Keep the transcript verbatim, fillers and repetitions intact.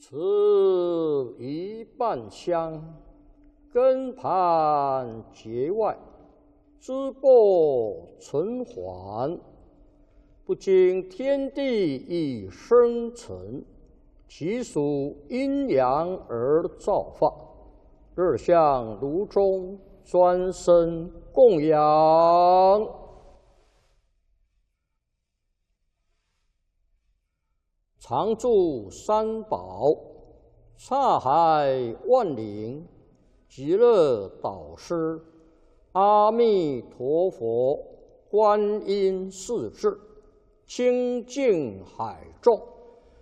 此一半香，根盘结外，枝播存缓。不经天地以生成，其属阴阳而造化。日向炉中，专生供养。常住三宝，刹海万灵，极乐导师，阿弥陀佛，观音世智，清净海众。